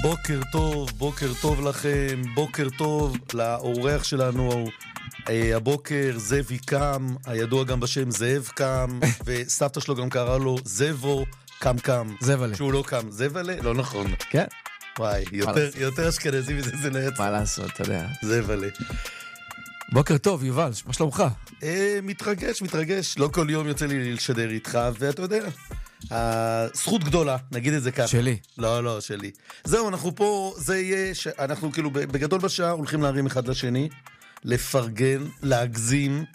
בוקר טוב לכם, בוקר טוב לאורח שלנו הבוקר, זאבי קם, הידוע גם בשם זאב קם, וסבתא שלו גם קרא לו זאבו קם קם. זבלה. שהוא לא קם, זבלה? לא נכון. כן. וואי, יותר אשכנזי מזה זה נעצר. מה לעשות, אתה יודע. זבלה. בוקר טוב, יובל, מה שלומך? מתרגש, לא כל יום יוצא לי לשדר איתך, ואתה יודע, זכות גדולה, נגיד את זה ככה. שלי. לא, שלי. זהו, אנחנו פה, זה יהיה, אנחנו כאילו בגדול בשעה הולכים להרים אחד לשני, לפרגן, להגזים,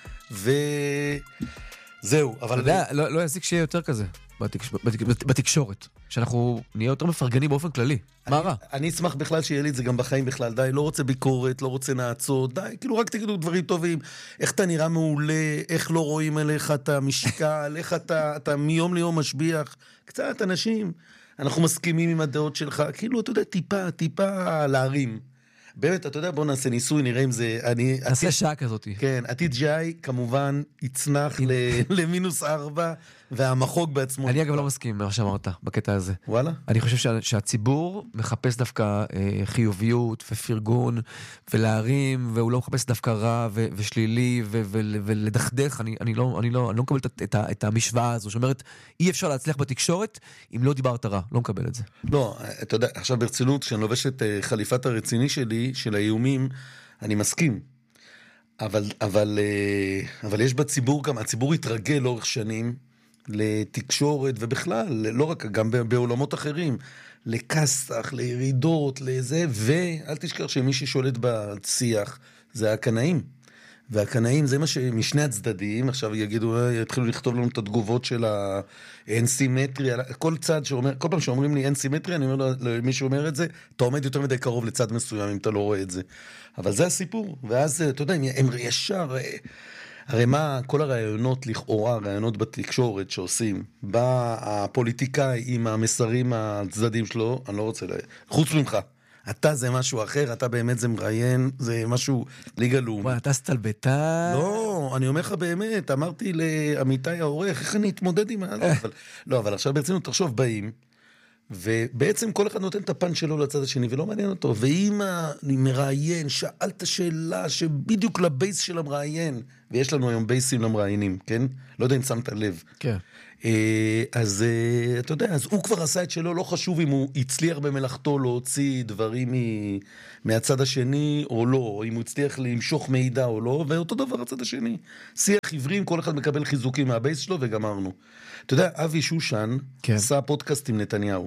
וזהו. אתה יודע, לא יזיק שיהיה יותר כזה בתקשורת, שאנחנו נהיה יותר מפרגנים באופן כללי. מה רע? אני אשמח בכלל שיהיה לי את זה גם בחיים בכלל, די, לא רוצה ביקורת, לא רוצה נעצות, די, כאילו רק תגידו דברים טובים, איך אתה נראה מעולה, איך לא רואים עליך את המשקל, איך אתה מיום ליום משביח, קצת אנשים, אנחנו מסכימים עם הדעות שלך, כאילו אתה יודע, טיפה להרים. באמת, אתה יודע, בוא נעשה ניסוי, נראה אם זה... נעשה שעה כזאת. כן, עתיד ג'אי כמובן יצנח ל-4, והמחוג בעצמו... אני אגב לא מסכים מה שאמרת בקטע הזה. וואלה? אני חושב שהציבור מחפש דווקא חיוביות ופרגון ולהרים, והוא לא מחפש דווקא רע ושלילי ולדחדך. אני לא מקבל את המשוואה הזו, שאומרת, אי אפשר להצליח בתקשורת אם לא דיברת רע. לא מקבל את זה. לא, אתה יודע, עכשיו ברצינות, כשאני לובש את חליפת הרציני שלי, של האיומים, אני מסכים. אבל יש בציבור גם, הציבור התרגל לאורך שנים, לתקשורת ובכלל, לא רק, גם בעולמות אחרים, לקסח, לירידות, לזה, ואל תשכח שמי ששולט בשיח זה הקנאים. והקנאים זה מה שמשני הצדדים, עכשיו יתחילו לכתוב לנו את התגובות של האין סימטריה, כל צד שאומר, כל פעם שאומרים לי אין סימטריה, אני אומר למי שאומר את זה, אתה עומד יותר מדי קרוב לצד מסוים אם אתה לא רואה את זה. אבל זה הסיפור, ואז אתה יודע, הם ישר... הרי מה, כל הרעיונות לכאורה, רעיונות בתקשורת שעושים, בא הפוליטיקאי עם המסרים הצדדים שלו, אני לא רוצה חוץ ממך, אתה זה משהו אחר, אתה באמת זה מראיין, זה משהו ליגה לאומי. וואי, אתה סטלבטה? לא, אני אומר לך באמת, אמרתי לעמיתי העורך, איך אני אתמודד עם זה? לא, אבל עכשיו ברצינות, תחשוב, באים, ובעצם כל אחד נותן את הפן שלו לצד השני, ולא מעניין אותו. ואם אני מראיין, שאלת שאלה שבדיוק לבייס של המראיין, ויש לנו היום בייסים למראיינים, כן? לא יודע אם שמת לב. כן. אז אתה יודע, אז הוא כבר עשה את שלו, לא חשוב אם הוא הצליח במלאכתו להוציא דברים מהצד השני או לא, או אם הוא הצליח למשוך מידע או לא, ואותו דבר הצד השני. שיח עברים, כל אחד מקבל חיזוקים מהבייס שלו וגמרנו. אתה יודע, אבי שושן עשה פודקאסט עם נתניהו.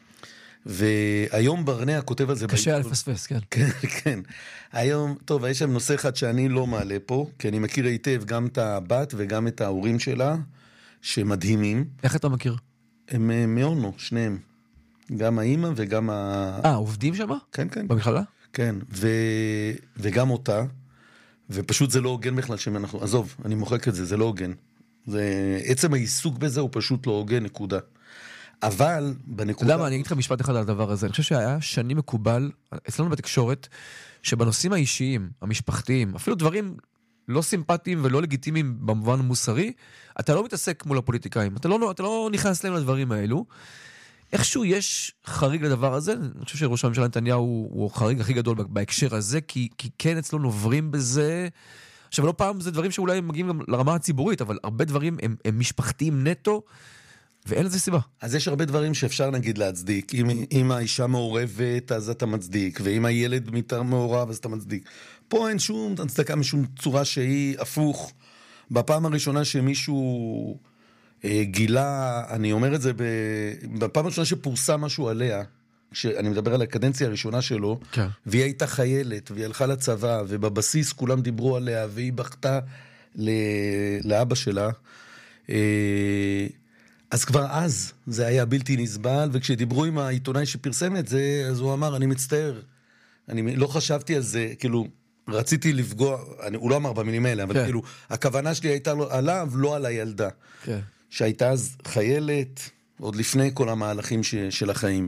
והיום ברנע כותב על זה... קשה לפספס, כן. כן. היום, טוב, יש שם נושא אחד שאני לא מעלה פה, כי אני מכיר היטב גם את הבת וגם את ההורים שלה, שמדהימים. איך אתה מכיר? הם מאונו, שניהם. גם האמא וגם עובדים שם? כן, כן. במכללה? כן, וגם אותה, ופשוט זה לא הוגן בכלל שאנחנו... עזוב, אני מוחק את זה, זה לא הוגן. עצם העיסוק בזה הוא פשוט לא הוגן, נקודה. אבל בנקודה... אתה יודע מה, אני אגיד לך משפט אחד על הדבר הזה. אני חושב שהיה שנים מקובל, אצלנו בתקשורת, שבנושאים האישיים, המשפחתיים, אפילו דברים לא סימפטיים ולא לגיטימיים במובן מוסרי, אתה לא מתעסק מול הפוליטיקאים, אתה לא נכנס להם לדברים האלו. איכשהו יש חריג לדבר הזה, אני חושב שראש הממשלה נתניהו הוא החריג הכי גדול בהקשר הזה, כי כן אצלו נוברים בזה... עכשיו, לא פעם זה דברים שאולי מגיעים גם לרמה הציבורית, אבל הרבה דברים הם משפחתיים נטו, ואין לזה סיבה. אז יש הרבה דברים שאפשר נגיד להצדיק. אם האישה מעורבת, אז אתה מצדיק, ואם הילד מעורב, אז אתה מצדיק. פה אין שום הצדקה משום צורה שהיא הפוך. בפעם הראשונה שמישהו גילה, אני אומר את זה, בפעם הראשונה שפורסם משהו עליה, כשאני מדבר על הקדנציה הראשונה שלו, כן. והיא הייתה חיילת, והיא הלכה לצבא, ובבסיס כולם דיברו עליה, והיא בכתה לאבא שלה, אז כבר אז זה היה בלתי נסבל, וכשדיברו עם העיתונאי שפרסם את זה, אז הוא אמר, אני מצטער, אני לא חשבתי על זה, כאילו, רציתי לפגוע, הוא לא אמר במילים האלה, אבל כאילו, הכוונה שלי הייתה עליו, לא על הילדה, שהייתה אז חיילת, עוד לפני כל המהלכים של החיים.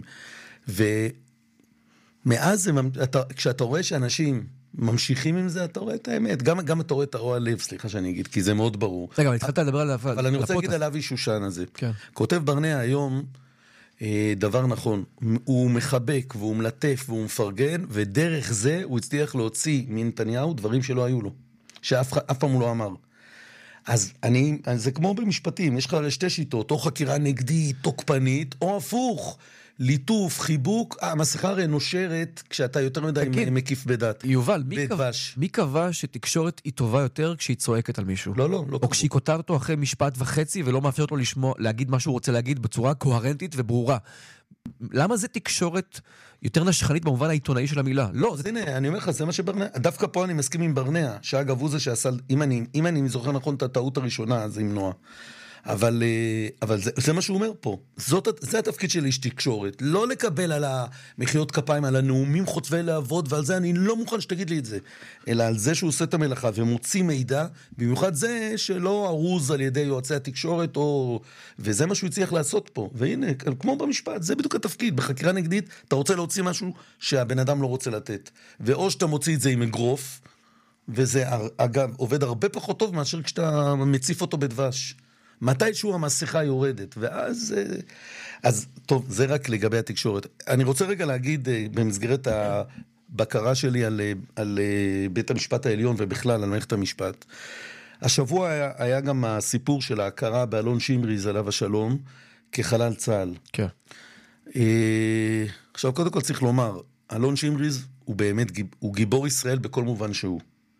ומאז, כשאתה רואה שאנשים ממשיכים עם זה, אתה רואה את האמת. גם אתה רואה את הרוע לב, סליחה שאני אגיד, כי זה מאוד ברור. רגע, אבל התחלת לדבר על... אבל אני רוצה להגיד על אבי שושן הזה. כן. כותב ברנע היום, דבר נכון. הוא מחבק והוא מלטף והוא מפרגן, ודרך זה הוא הצליח להוציא מנתניהו דברים שלא היו לו, שאף פעם הוא לא אמר. אז זה כמו במשפטים, יש לך שתי שיטות, או חקירה נגדית, תוקפנית, או הפוך, ליטוף, חיבוק, המסכה הרי נושרת כשאתה יותר מדי מקיף בדת. יובל, מי קבע שתקשורת היא טובה יותר כשהיא צועקת על מישהו? לא. או כשהיא קוטעת אותו אחרי משפט וחצי ולא מאפשרת לו להגיד מה שהוא רוצה להגיד בצורה קוהרנטית וברורה. למה זה תקשורת יותר נשכנית במובן העיתונאי של המילה? לא, הנה, אני אומר לך, זה מה שברנע, דווקא פה אני מסכים עם ברנע, שאגב הוא זה שעשה, אם אני זוכר נכון את הטעות הראשונה, אז עם נועה. אבל זה מה שהוא אומר פה. זה התפקיד של איש תקשורת. לא לקבל על המחיאות כפיים, על הנאומים חוצבי להבות, ועל זה אני לא מוכן שתגיד לי את זה. אלא על זה שהוא עושה את המלאכה ומוציא מידע, במיוחד זה שלא ארוז על ידי יועצי התקשורת, וזה מה שהוא הצליח לעשות פה. והנה, כמו במשפט, זה בדיוק התפקיד. בחקירה נגדית, אתה רוצה להוציא משהו שהבן אדם לא רוצה לתת. ואו שאתה מוציא את זה עם אגרוף, וזה אגב עובד הרבה פחות טוב מאשר כשאתה מציף אותו בדבש. מתישהו המסכה יורדת, ואז, אז טוב, זה רק לגבי התקשורת. אני רוצה רגע להגיד, במסגרת הבקרה שלי על בית המשפט העליון, ובכלל על מערכת המשפט, השבוע היה גם הסיפור של ההכרה באלון שמריז, עליו השלום, כחלל צה"ל. כן. עכשיו, קודם כל צריך לומר, אלון שמריז הוא באמת, הוא גיבור ישראל בכל מובן שהוא.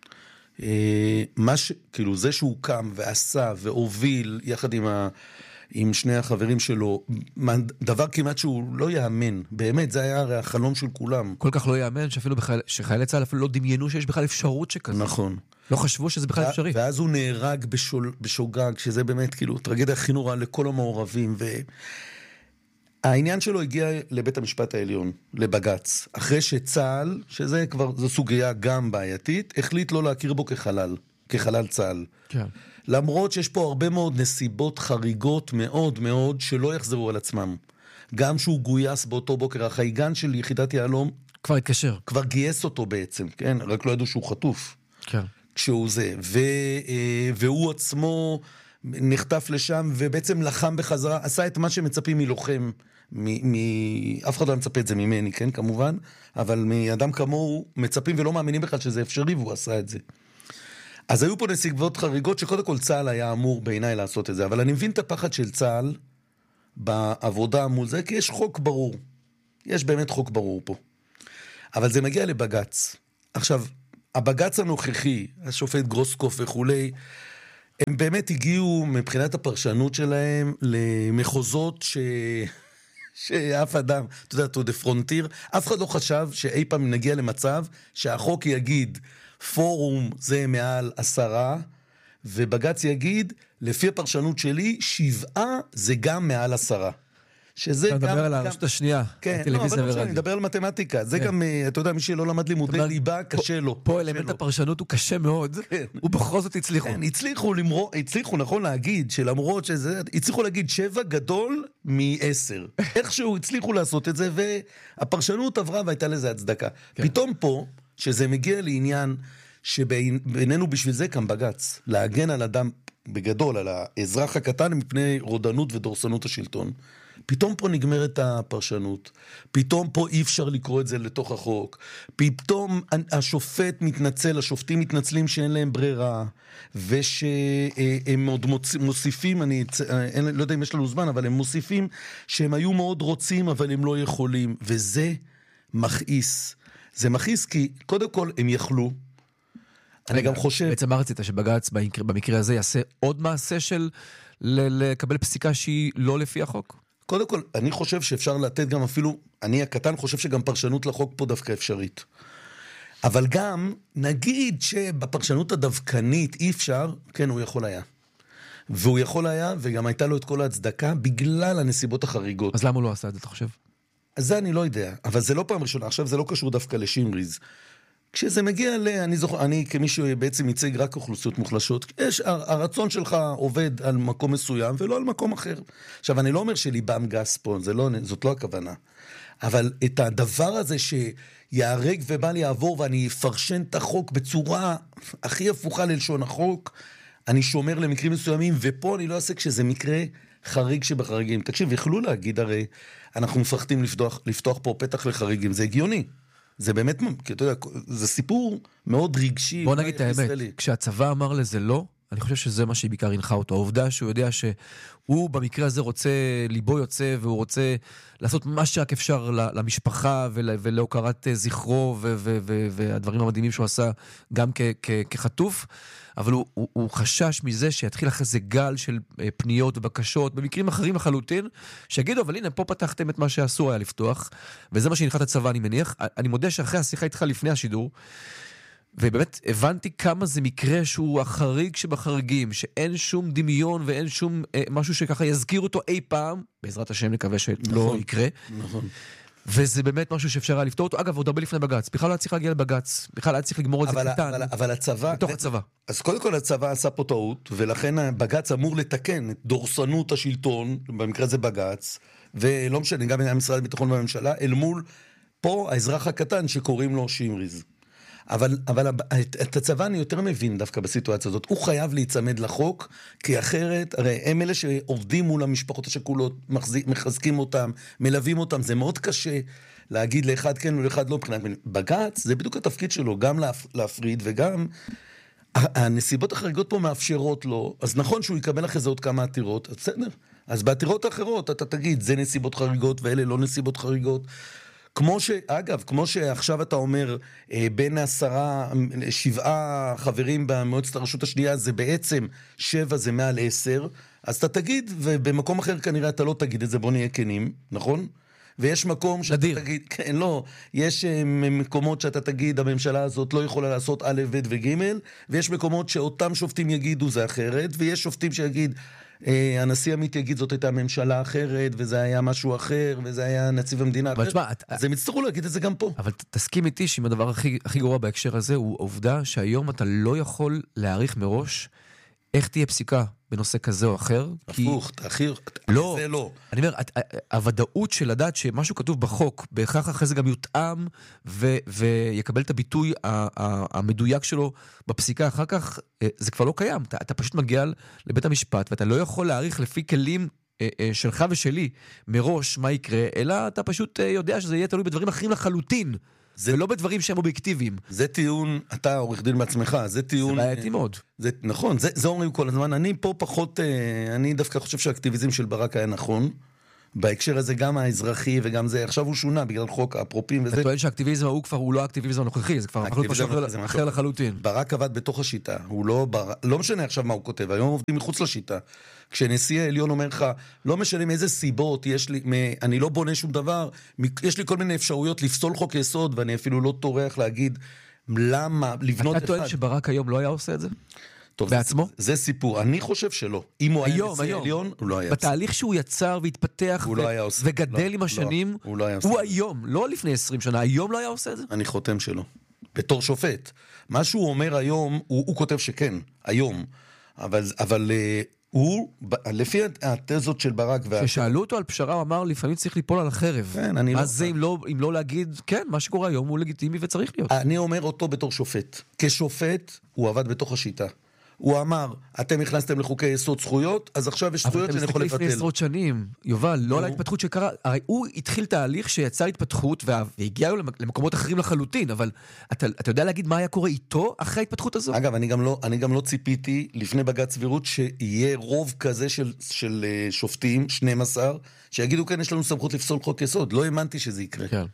כאילו זה שהוא קם ועשה והוביל יחד עם שני החברים שלו, דבר כמעט שהוא לא יאמן, באמת, זה היה הרי החלום של כולם. כל כך לא יאמן שאפילו שחיילי צה"ל אפילו לא דמיינו שיש בכלל אפשרות שכזה. נכון. לא חשבו שזה בכלל אפשרי. ואז הוא נהרג בשוגג, שזה באמת כאילו טרגדיה הכי נוראה לכל המעורבים, העניין שלו הגיע לבית המשפט העליון, לבגץ, אחרי שצה"ל, שזה כבר, זו סוגיה גם בעייתית, החליט לא להכיר בו כחלל צה"ל. כן. למרות שיש פה הרבה מאוד נסיבות חריגות מאוד מאוד, שלא יחזרו על עצמם. גם שהוא גויס באותו בוקר, החייגן של יחידת יהלום, כבר התקשר. כבר גייס אותו בעצם, כן? רק לא ידעו שהוא חטוף. כן. כשהוא זה. והוא עצמו נחטף לשם, ובעצם לחם בחזרה, עשה את מה שמצפים מלוחם, אף אחד לא מצפה את זה ממני, כן, כמובן, אבל מאדם כמוהו מצפים ולא מאמינים בכלל שזה אפשרי, והוא עשה את זה. אז היו פה נסיבות חריגות, שקודם כל צה"ל היה אמור בעיניי לעשות את זה, אבל אני מבין את הפחד של צה"ל בעבודה מול זה, כי יש חוק ברור. יש באמת חוק ברור פה. אבל זה מגיע לבגץ. עכשיו, הבגץ הנוכחי, השופט גרוסקוף וכולי, הם באמת הגיעו מבחינת הפרשנות שלהם למחוזות שאף אדם, אתה יודע, תודה פרונטיר, אף אחד לא חשב שאי פעם נגיע למצב שהחוק יגיד פורום זה מעל 10, ובגץ יגיד, לפי הפרשנות שלי, 7 זה גם מעל 10. שזה אתה מדבר על הרשות השנייה, כן, לא, אבל אני מדבר על מתמטיקה. זה גם, אתה יודע, מי שלא למד לימודי ליבה, קשה לו. פה אלמנט הפרשנות הוא קשה מאוד, ובכל זאת הצליחו. כן, הצליחו, נכון להגיד, שלמרות שזה, הצליחו להגיד 7 גדול מ10. איכשהו הצליחו לעשות את זה, והפרשנות עברה והייתה לזה הצדקה. פתאום פה, שזה מגיע לעניין שבינינו בשביל זה כאן בגץ, להגן על אדם בגדול, על האזרח הקטן מפני רודנות ודורסנות השלטון. פתאום פה נגמרת הפרשנות, פתאום פה אי אפשר לקרוא את זה לתוך החוק, פתאום השופט מתנצל, השופטים מתנצלים שאין להם ברירה, ושהם עוד מוסיפים, אני לא יודע אם יש לנו זמן, אבל הם מוסיפים שהם היו מאוד רוצים, אבל הם לא יכולים, וזה מכעיס. זה מכעיס כי קודם כל הם יכלו, אני גם חושב... בעצם מה רצית שבג"ץ במקרה הזה יעשה עוד מעשה של לקבל פסיקה שהיא לא לפי החוק? קודם כל, אני חושב שאפשר לתת גם אפילו, אני הקטן חושב שגם פרשנות לחוק פה דווקא אפשרית. אבל גם, נגיד שבפרשנות הדווקנית אי אפשר, כן, הוא יכול היה. והוא יכול היה, וגם הייתה לו את כל ההצדקה, בגלל הנסיבות החריגות. אז למה הוא לא עשה את זה, אתה חושב? אז זה אני לא יודע, אבל זה לא פעם ראשונה, עכשיו זה לא קשור דווקא לשמריז. כשזה מגיע אני כמי שבעצם ייצג רק אוכלוסיות מוחלשות, הרצון שלך עובד על מקום מסוים ולא על מקום אחר. עכשיו, אני לא אומר שליבם גס פה, זאת לא הכוונה. אבל את הדבר הזה שיערג ובל יעבור ואני אפרשן את החוק בצורה הכי הפוכה ללשון החוק, אני שומר למקרים מסוימים, ופה אני לא אעשה כשזה מקרה חריג שבחריגים. תקשיב, יכלו להגיד הרי, אנחנו מפחדים לפתוח פה פתח לחריגים, זה הגיוני. זה באמת, כי אתה יודע, זה סיפור מאוד רגשי. בוא נגיד את האמת, כשהצבא אמר לזה לא, אני חושב שזה מה שבעיקר הנחה אותו. העובדה שהוא יודע שהוא במקרה הזה רוצה, ליבו יוצא, והוא רוצה לעשות מה שרק אפשר למשפחה ולהוקרת זכרו והדברים המדהימים שהוא עשה גם כחטוף, אבל הוא חשש מזה שיתחיל אחרי זה גל של פניות ובקשות, במקרים אחרים לחלוטין, שיגידו, אבל הנה, פה פתחתם את מה שאסור היה לפתוח, וזה מה שהנחה את הצבא, אני מניח. אני מודה שאחרי השיחה איתך לפני השידור, ובאמת הבנתי כמה זה מקרה שהוא החריג שבחריגים, שאין שום דמיון ואין שום משהו שככה יזכיר אותו אי פעם, בעזרת השם נקווה שלא יקרה. נכון. וזה באמת משהו שאפשר היה לפתור אותו. אגב, עוד הרבה לפני בגץ. בכלל לא היה צריך להגיע לבגץ. בכלל היה צריך לגמור את זה קטן. אבל הצבא... בתוך הצבא. אז קודם כל הצבא עשה פה טעות, ולכן בגץ אמור לתקן את דורסנות השלטון, במקרה הזה בגץ, ולא משנה, גם המשרד הביטחון והממשלה, אל מול פה האזרח הקטן שקוראים לו שמריז. אבל את הצבא אני יותר מבין דווקא בסיטואציה הזאת. הוא חייב להיצמד לחוק, כי אחרת, הרי הם אלה שעובדים מול המשפחות השכולות, מחזקים אותם, מלווים אותם, זה מאוד קשה להגיד לאחד כן ולאחד לא. בגץ, זה בדיוק התפקיד שלו, גם להפריד וגם הנסיבות החריגות פה מאפשרות לו, אז נכון שהוא יקבל אחרי זה עוד כמה עתירות, אז בסדר. אז בעתירות האחרות אתה תגיד, זה נסיבות חריגות ואלה לא נסיבות חריגות. כמו שעכשיו אתה אומר, בין 7 חברים במועצת הרשות השנייה, זה בעצם 7, זה מעל 10, אז אתה תגיד, ובמקום אחר כנראה אתה לא תגיד את זה, בוא נהיה כנים, נכון? ויש מקום שאתה תגיד, כן, לא, יש מקומות שאתה תגיד, הממשלה הזאת לא יכולה לעשות א', ב' וג', ויש מקומות שאותם שופטים יגידו זה אחרת, ויש שופטים שיגיד, הנשיא עמית יגיד זאת הייתה ממשלה אחרת, וזה היה משהו אחר, וזה היה נציב המדינה אחר. אז הם יצטרכו להגיד את זה גם פה. אבל תסכים איתי שאם הדבר הכי גרוע בהקשר הזה, הוא העובדה שהיום אתה לא יכול להעריך מראש איך תהיה פסיקה בנושא כזה או אחר. הפוך, לא, זה לא. אני אומר, הוודאות של לדעת שמשהו כתוב בחוק, בהכרח אחרי זה גם יותאם ויקבל את הביטוי המדויק שלו בפסיקה אחר כך, זה כבר לא קיים. אתה פשוט מגיע לבית המשפט, ואתה לא יכול להעריך לפי כלים שלך ושלי מראש מה יקרה, אלא אתה פשוט יודע שזה יהיה תלוי בדברים אחרים לחלוטין. ולא בדברים שהם אובייקטיביים. זה טיעון, אתה עורך דין בעצמך, זה טיעון... זה בעייתי מאוד. נכון, זה אומרים כל הזמן. אני פה פחות, אני דווקא חושב שהאקטיביזם של ברק היה נכון. בהקשר הזה גם האזרחי וגם זה, עכשיו הוא שונה בגלל חוק הפרופים וזה. אתה טוען שהאקטיביזם הוא לא האקטיביזם הנוכחי, זה כבר פשוט אחר לחלוטין. ברק עבד בתוך השיטה, הוא לא משנה עכשיו מה הוא כותב, היום עובדים מחוץ לשיטה. כשנשיא העליון אומר לך, לא משנה מאיזה סיבות יש לי, אני לא בונה שום דבר, יש לי כל מיני אפשרויות לפסול חוק יסוד, ואני אפילו לא טורח להגיד למה, לבנות אתה טוען שברק היום לא היה עושה את זה? טוב, בעצמו? זה סיפור, אני חושב שלא. אם הוא היה נשיא העליון, הוא לא היה עושה. בתהליך שהוא יצר והתפתח וגדל עם השנים, הוא היום, לא לפני 20 שנה, היום לא היה עושה את זה? אני חותם שלא. בתור שופט. מה שהוא אומר היום, הוא כותב שכן, היום. אבל הוא, לפי התזות של ברק... כששאלו אותו על פשרה, הוא אמר, לפעמים צריך ליפול על החרב. כן, אני לא... אז זה אם לא להגיד, כן, מה שקורה היום הוא לגיטימי וצריך להיות. אני אומר אותו בתור שופט. כשופט, הוא עבד בתוך השיטה. הוא אמר, אתם הכנסתם לחוקי יסוד זכויות, אז עכשיו יש זכויות שאני יכול לבטל. אבל אתם מסתכלים לפני עשרות שנים, יובל, לא על ההתפתחות שקרה, הרי הוא התחיל תהליך שיצר התפתחות, והגיע למקומות אחרים לחלוטין, אבל אתה יודע להגיד מה היה קורה איתו אחרי ההתפתחות הזו? אגב, אני גם לא ציפיתי לפני בג"ץ סבירות שיהיה רוב כזה של שופטים, 12, שיגידו כן, יש לנו סמכות לפסול חוק יסוד. לא האמנתי שזה יקרה. כן.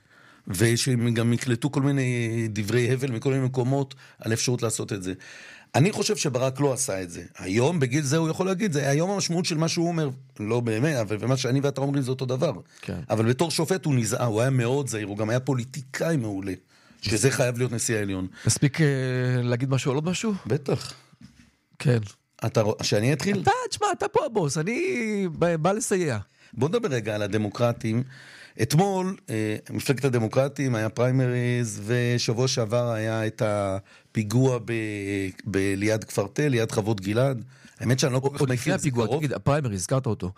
ושהם גם יקלטו כל מיני דברי הבל מכל מיני מקומות על אפשרות לעשות את זה. אני חושב שברק לא עשה את זה. היום, בגיל זה הוא יכול להגיד, זה היום המשמעות של מה שהוא אומר, לא באמת, אבל ומה שאני ואתה אומרים זה אותו דבר. כן. אבל בתור שופט הוא נזהר, הוא היה מאוד זהיר, הוא גם היה פוליטיקאי מעולה, שזה חייב להיות נשיא העליון. מספיק להגיד משהו או לא משהו? בטח. כן. שאני אתחיל? תשמע, אתה פה הבוס, אני בא לסייע. בוא נדבר רגע על הדמוקרטים. אתמול, מפלגת הדמוקרטים היה פריימריז, ושבוע שעבר היה את הפיגוע ליד כפר תל, ליד חוות גלעד. האמת שאני לא כל כך מכיר, זה קרוב. תגיד, הפריימריז, הזכרת אותו.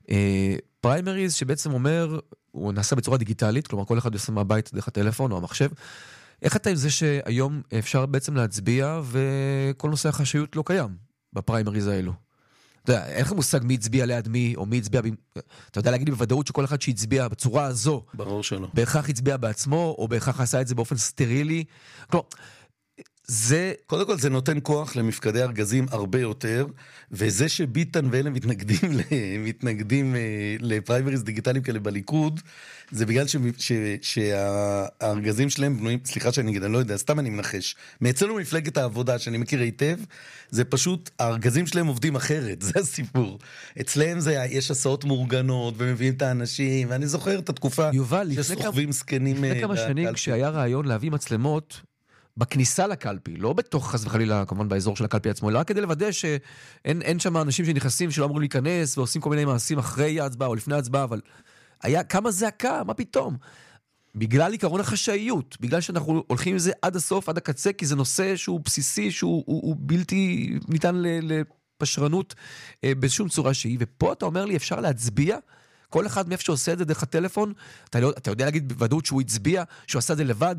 פריימריז שבעצם אומר, הוא נעשה בצורה דיגיטלית, כלומר כל אחד יעשה מהבית דרך הטלפון או המחשב. איך אתה עם זה שהיום אפשר בעצם להצביע, וכל נושא החשאיות לא קיים בפריימריז האלו? אתה יודע, אין לך מושג מי הצביע ליד מי, או מי הצביע... אתה יודע להגיד לי בוודאות שכל אחד שהצביע בצורה הזו, ברור שלא. בהכרח הצביע בעצמו, או בהכרח עשה את זה באופן סטרילי. כלומר, זה... קודם כל זה נותן כוח למפקדי ארגזים הרבה יותר, וזה שביטן ואלה מתנגדים לפריימריז דיגיטליים כאלה בליכוד, זה בגלל שהארגזים שלהם בנויים, סליחה שאני אגיד, אני לא יודע, סתם אני מנחש, מאצלנו מפלגת העבודה שאני מכיר היטב, זה פשוט, הארגזים שלהם עובדים אחרת, זה הסיפור. אצלהם יש הסעות מאורגנות, ומביאים את האנשים, ואני זוכר את התקופה שסוחבים סקנים. לפני כמה שנים, כשהיה רעיון להביא מצלמות, בכניסה לקלפי, לא בתוך חס וחלילה, כמובן באזור של הקלפי עצמו, אלא רק כדי לוודא שאין שם אנשים שנכנסים שלא אמורים להיכנס, ועושים כל מיני מעשים אחרי ההצבעה או לפני ההצבעה, אבל היה כמה זעקה, מה פתאום? בגלל עיקרון החשאיות, בגלל שאנחנו הולכים עם זה עד הסוף, עד הקצה, כי זה נושא שהוא בסיסי, שהוא בלתי ניתן לפשרנות בשום צורה שהיא, ופה אתה אומר לי, אפשר להצביע, כל אחד מאיפה שעושה את זה דרך הטלפון, אתה יודע להגיד בוודאות שהוא הצביע, שהוא עשה את זה לבד,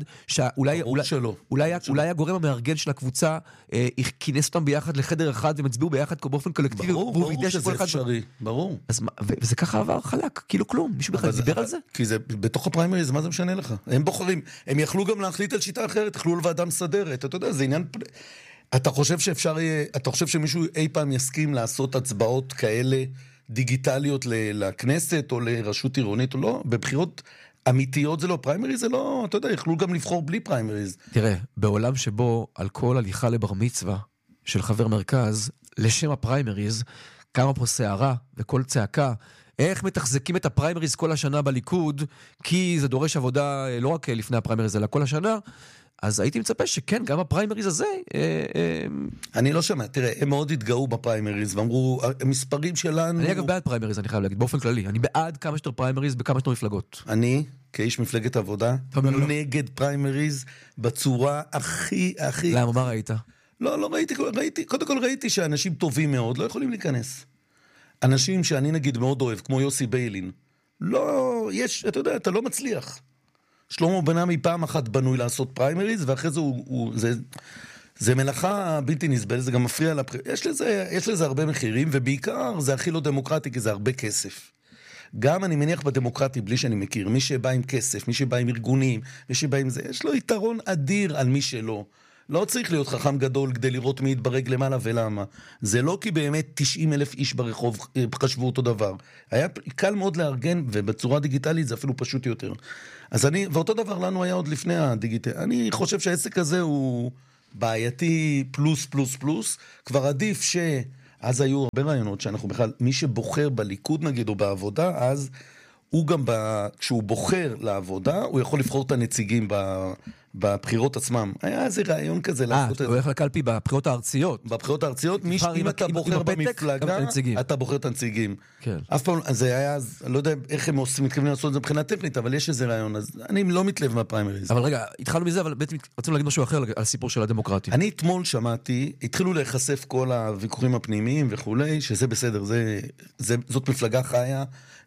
שאולי הגורם המארגן של הקבוצה כינס אותם ביחד לחדר אחד, והם הצביעו ביחד באופן קולקטיבי. ברור שזה אפשרי, ברור. וזה ככה עבר חלק, כאילו כלום, מישהו בכלל דיבר על זה? כי זה בתוך הפריימריז, מה זה משנה לך? הם בוחרים, הם יכלו גם להחליט על שיטה אחרת, יכלו על ועדה מסדרת, אתה יודע, זה עניין... אתה חושב שמישהו אי פעם יסכים לעשות הצבעות כאלה דיגיטליות לכנסת או לרשות עירונית או לא? בבחירות אמיתיות זה לא, פריימריז זה לא, אתה יודע, יכלו גם לבחור בלי פריימריז. תראה, בעולם שבו על כל הליכה לבר מצווה של חבר מרכז, לשם הפריימריז, קמה פה שערה וכל צעקה, איך מתחזקים את הפריימריז כל השנה בליכוד, כי זה דורש עבודה לא רק לפני הפריימריז, אלא כל השנה, אז הייתי מצפה שכן, גם הפריימריז הזה... אני לא שמע, תראה, הם מאוד התגאו בפריימריז, ואמרו, המספרים שלנו... אני אגב בעד פריימריז, אני חייב להגיד, באופן כללי. אני בעד כמה שיותר פריימריז בכמה שיותר מפלגות. אני, כאיש מפלגת עבודה, נגד פריימריז בצורה הכי... למה, מה ראית? לא ראיתי, קודם כל ראיתי שאנשים טובים מאוד לא יכולים להיכנס. אנשים שאני נגיד מאוד אוהב, כמו יוסי ביילין, לא, אתה יודע, אתה לא מצליח. שלמה בן-עמי פעם אחת בנוי לעשות פריימריז, ואחרי זה זה מלאכה בלתי נסבלת, זה גם מפריע יש לזה הרבה מחירים, ובעיקר זה הכי לא דמוקרטי, כי זה הרבה כסף. גם אני מניח בדמוקרטי, בלי שאני מכיר, מי שבא עם כסף, מי שבא עם ארגונים, מי שבא עם זה, יש לו יתרון אדיר על מי שלא. לא צריך להיות חכם גדול כדי לראות מי יתברג למעלה ולמה. זה לא כי באמת 90,000 איש ברחוב חשבו אותו דבר. היה קל מאוד לארגן, ובצורה דיגיטלית זה אפילו פשוט יותר. ואותו דבר לנו היה עוד לפני הדיגיטל. אני חושב שהעסק הזה הוא בעייתי פלוס פלוס פלוס. כבר עדיף אז היו הרבה רעיונות שאנחנו בכלל, מי שבוחר בליכוד נגיד או בעבודה, אז הוא גם כשהוא בוחר לעבודה, הוא יכול לבחור את הנציגים בבחירות עצמם. היה איזה רעיון כזה לעשות את זה. הוא הולך לקלפי בבחירות הארציות. בבחירות הארציות, אם אתה בוחר במפלגה, אתה בוחר את הנציגים. אף פעם, זה היה, לא יודע איך הם מתכוונים לעשות את זה מבחינה טכנית, אבל יש איזה רעיון, אז אני לא מתלהב מהפריימריז. אבל רגע, התחלנו מזה, אבל בעצם רצינו להגיד משהו אחר על הסיפור של הדמוקרטיה. אני אתמול שמעתי, התחילו להיחשף כל הוויכוחים הפנימיים וכולי, שזה בסדר, זאת מפלגה חיה,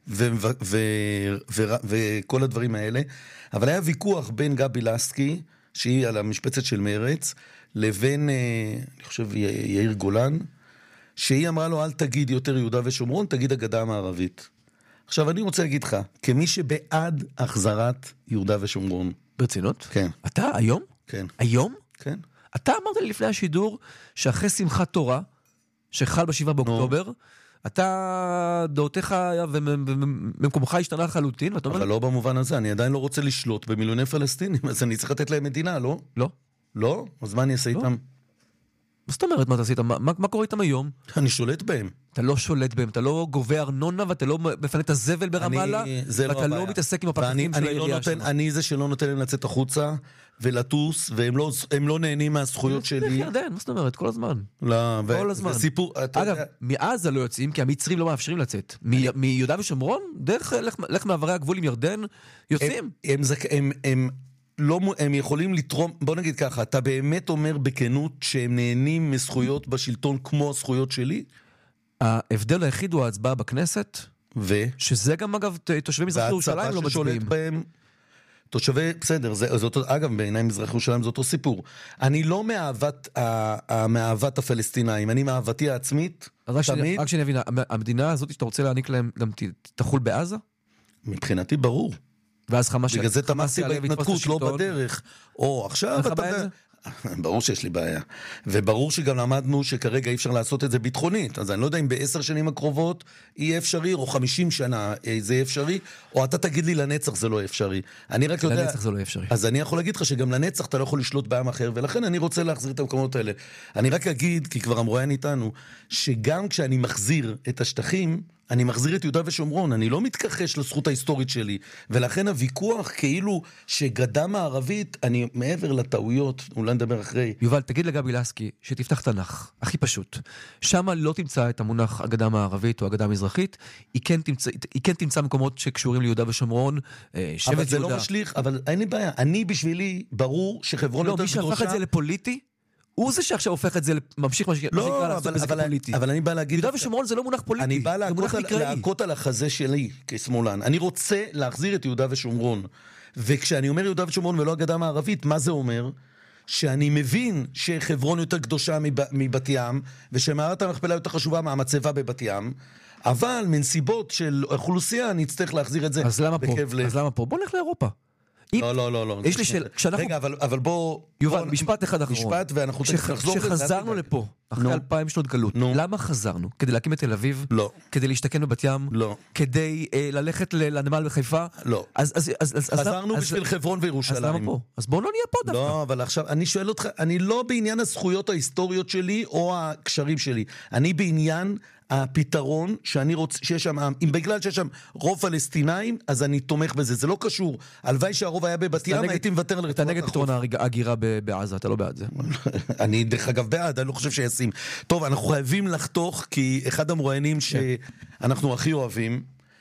וכל הדברים האלה, אבל היה ויכוח בין גבי לסקי, שהיא על המשבצת של מרץ, לבין, אני חושב, יאיר גולן, שהיא אמרה לו, אל תגיד יותר יהודה ושומרון, תגיד הגדה המערבית. עכשיו, אני רוצה להגיד לך, כמי שבעד החזרת יהודה ושומרון. ברצינות? כן. אתה היום? כן. היום? כן. אתה אמרת לי לפני השידור, שאחרי שמחת תורה, שחל ב7 באוקטובר, אתה דעותיך ומקומך השתנה לחלוטין, אבל לא במובן הזה, אני עדיין לא רוצה לשלוט במיליוני פלסטינים, אז אני צריך לתת להם מדינה, לא? לא. לא? אז מה אני אעשה איתם? מה זאת אומרת, מה אתה עשית? מה קורה איתם היום? אני שולט בהם. אתה לא שולט בהם, אתה לא גובה ארנונה, ואתה לא מפנה את הזבל ברמאללה, ואתה לא מתעסק עם הפקחים של העירייה שלך. אני זה שלא נותן להם לצאת החוצה ולטוס, והם לא נהנים מהזכויות שלי. ירדן, מה זאת אומרת? כל הזמן. כל הזמן. אגב, מעזה לא יוצאים, כי המצרים לא מאפשרים לצאת. מיהודה ושומרון, דרך לך מעברי הגבול עם ירדן, יוצאים. הם יכולים לתרום, בוא נגיד ככה, אתה באמת אומר בכנות שהם נהנים מזכויות בשלטון כמו הזכויות שלי? ההבדל היחיד הוא ההצבעה בכנסת, שזה גם אגב תושבי מזרח ירושלים לא מצביעים. תושבי, בסדר, אגב, בעיניי מזרח ירושלים זה אותו סיפור. אני לא מאהבת הפלסטינאים, אני מאהבתי העצמית, תמיד. רק שאני אבין, המדינה הזאת שאתה רוצה להעניק להם גם תחול בעזה? מבחינתי ברור. ואז חמאס... בגלל זה תמכתי בהתנתקות, לא בדרך. או עכשיו אתה... ברור שיש לי בעיה. וברור שגם למדנו שכרגע אי אפשר לעשות את זה ביטחונית. אז אני לא יודע אם ב10 שנים הקרובות יהיה אפשרי, או 50 שנה זה יהיה אפשרי, או אתה תגיד לי לנצח זה לא אפשרי. אני רק יודע... לנצח זה לא אפשרי. אז אני יכול להגיד לך שגם לנצח אתה לא יכול לשלוט בעם אחר, ולכן אני רוצה להחזיר את המקומות האלה. אני רק אגיד, כי כבר המרואיין איתנו, שגם כשאני מחזיר את השטחים, אני מחזיר את יהודה ושומרון, אני לא מתכחש לזכות ההיסטורית שלי, ולכן הוויכוח כאילו שגדה מערבית, אני מעבר לטעויות, אולי נדבר אחרי. יובל, תגיד לגבי לסקי שתפתח תנ"ך, הכי פשוט. שם לא תמצא את המונח הגדה מערבית או הגדה מזרחית, היא כן תמצא מקומות שקשורים ליהודה ושומרון, שבט יהודה. אבל זה לא משליך, אבל אין לי בעיה. אני בשבילי, ברור שחברון יותר קדושה. לא, מי שהפך את זה לפוליטי, הוא זה שעכשיו הופך את זה, ממשיך מה שנקרא לעשות בזה כפוליטי. אבל אני בא להגיד... יהודה ושומרון זה לא מונח פוליטי, אני בא זה מונח מקראי. להכות על החזה שלי כשמאלן. אני רוצה להחזיר את יהודה ושומרון. וכשאני אומר יהודה ושומרון ולא הגדה המערבית, מה זה אומר? שאני מבין שחברון יותר קדושה מבת ים, ושמערת המכפלה יותר חשובה מהמצבה בבת ים, אבל מנסיבות של אוכלוסייה אני אצטרך להחזיר את זה. אז למה פה? בוא נלך לאירופה. לא. יש לי שאלה, רגע, אבל בוא... יובל, משפט אחד אחרון. משפט, ואנחנו נחזור... כשחזרנו לפה, אחרי 2000 שנות גלות, למה חזרנו? כדי להקים את תל אביב? לא. כדי להשתכן בבת ים? לא. כדי ללכת לנמל בחיפה? לא. חזרנו בשביל חברון וירושלים. אז למה פה? אז בואו לא נהיה פה דווקא. לא, אבל עכשיו, אני שואל אותך, אני לא בעניין הזכויות ההיסטוריות שלי, או הקשרים שלי. אני בעניין... הפתרון שאני רוצה, שיש שם, אם בגלל שיש שם רוב פלסטינאים, אז אני תומך בזה. זה לא קשור. הלוואי שהרוב היה בבת ים, הייתי מוותר על רצועת החוף. אתה נגד פתרון ההגירה בעזה, אתה לא בעד זה. אני דרך אגב בעד, אני לא חושב שישים. טוב, אנחנו חייבים לחתוך, כי אחד המרואיינים שאנחנו הכי אוהבים,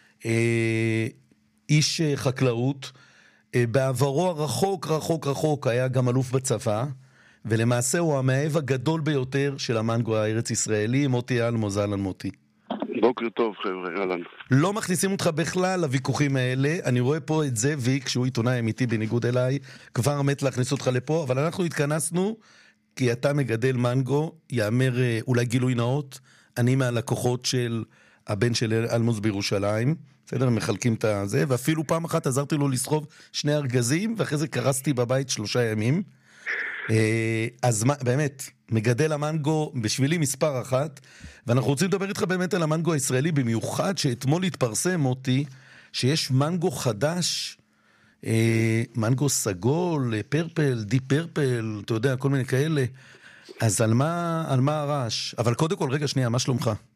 איש חקלאות, בעברו הרחוק, היה גם אלוף בצבא, ולמעשה הוא המאהב הגדול ביותר של המנגו הארץ ישראלי, מוטי אלמוז, אהלן מוטי. בוקר טוב חבר'ה, אהלן. לא מכניסים אותך בכלל לוויכוחים האלה, אני רואה פה את זאביק, שהוא עיתונאי אמיתי בניגוד אליי, כבר מת להכניס אותך לפה, אבל אנחנו התכנסנו, כי אתה מגדל מנגו, יאמר אולי גילוי נאות, אני מהלקוחות של הבן של אלמוז בירושלים, בסדר, הם מחלקים את זה, ואפילו פעם אחת עזרתי לו לסחוב 2 ארגזים, ואחרי זה קרסתי בבית 3 ימים, אז באמת, מגדל המנגו בשבילי מספר 1, ואנחנו רוצים לדבר איתך באמת על המנגו הישראלי, במיוחד שאתמול התפרסם מוטי, שיש מנגו חדש, מנגו סגול, פרפל, די פרפל, אתה יודע, כל מיני כאלה. אז על מה הרעש? אבל קודם כל, רגע שנייה, מה שלומך?